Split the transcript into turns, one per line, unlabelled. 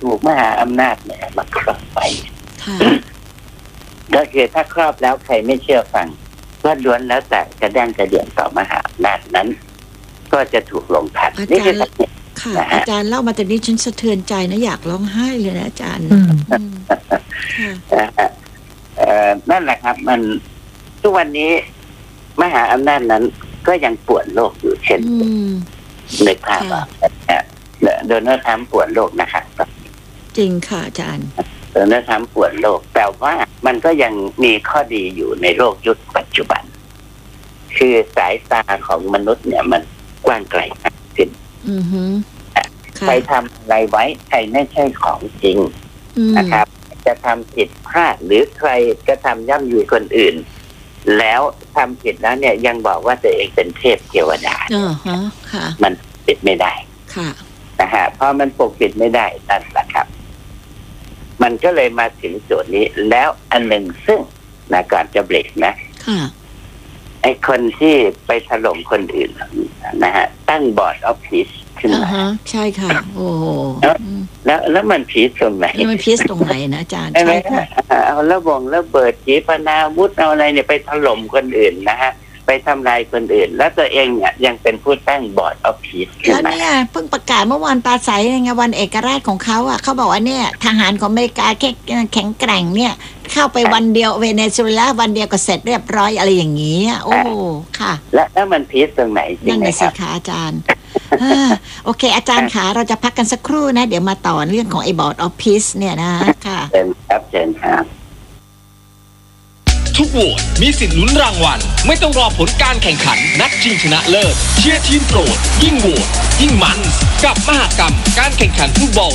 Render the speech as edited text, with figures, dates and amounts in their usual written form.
ถูกมหาอำนาจเนี่ยมาครอบไป
ค่ะ
ก็คือถ้าครอบแล้วใครไม่เชื่อฟังก็ล้วนแล้วแต่กระด้างกระเดี่ยงต่อมหาอำนาจนั้น ก็จะถูกลงทันนี่คือ
ค่ะอาจารย์เล่ามาแต่นี้ฉันสะเทือนใจนะอยากร้องไห้เลยนะอาจารย์
นั่นแหละครับมันทุกวันนี้มหาอำนาจนั้นก็ยังปวดโลกอยู่เช่นในภาพโดนัลด์ทรัมป์ปวดโลกนะครับ
จริงค่ะอาจารย์
โดนัลด์ทรัมป์ปวดโลกแต่ว่ามันก็ยังมีข้อดีอยู่ในโลกยุคปัจจุบันคือสายตาของมนุษย์เนี่ยมันกว้างไกลมากขึ้นใครทำอะไรไว้ใครไม่ใช่ของจริงนะครับจะทำผิดพลาดหรือใครก็ทำย่ำยีคนอื่นแล้วทำผิดแล้วเนี่ยยังบอกว่าตัวเองเป็นเทพเทวดามันปิดไม่ได้นะฮะเพราะมันปกปิดไม่ได้นั่นแหละครับมันก็เลยมาถึงจุดนี้แล้วอันหนึ่งซึ่งนะก่อนจะเบรกนะไอ้คนที่ไปถล่มคนอื่นนะฮะตั้งบอร์ดออฟพีซขึ้นมา
ใช่ค่ะโอ้
แล้วมันพีซตรงไหน
มันพีซตรงไหนนะอาจารย์ใช่ค่ะ
เอาระเบิดขีปนาวุธเอาอะไรเนี่ยไปถล่มคนอื่นนะฮะไปทำลายคนอื่นแล้วตัวเองเนี่ยยังเป็นผู้ตั้งบอร์ดออฟพีซ
แล้วเนี่ยเพิ่งประกาศเมื่อวานปราศัยไงวันเอกราชของเขาอ่ะเขาบอกว่าเนี่ยทหารของอเมริกาแข็งแกร่งเนี่ยเข้าไปวันเดียวเวเนซุเอลาวันเดียวก็เสร็จเรียบร้อยอะไรอย่างนี้โอ้ค่ะ
แล้วมันพีซตรงไหนจริง
นั่นเลยสิคะอาจารย์โอเคอาจารย์ขาเราจะพักกันสักครู่นะเดี๋ยวมาต่อเรื่องของไอ้บอร์ดออฟพีซเนี่ยนะค่ะ
เชิญครับ
ทุกโหวตมีสิทธิ์ลุ้นรางวัลไม่ต้องรอผลการแข่งขันนัดชิงชนะเลิศเชียร์ทีมโปรดยิ่งโหวตยิ่งมันกับมหกรรมการแข่งขันฟุตบอล